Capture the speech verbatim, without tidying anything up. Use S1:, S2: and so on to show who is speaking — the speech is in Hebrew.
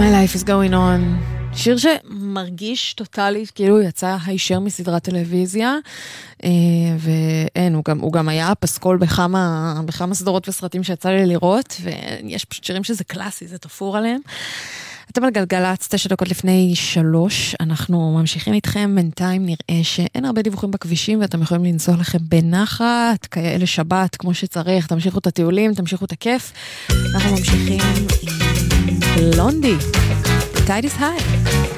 S1: life is going on. שיר שמרגיש טוטלית כאילו הוא יצא הישר מסדרת טלוויזיה, ואין, הוא גם, הוא גם היה פסקול בכמה, בכמה סדרות וסרטים שיצא לי לראות, ויש פשוט שירים שזה קלאסי, זה תפור עליהם. אתם על גלגלצ, תשע דקות לפני שלוש, אנחנו ממשיכים איתכם, בינתיים נראה שאין הרבה דיווחים בכבישים, ואתם יכולים לנסוע לכם בנחת, כאלה שבת, כמו שצריך, תמשיכו את הטיולים, תמשיכו את הכיף. אנחנו ממשיכים עם בלונדי, Tide is high.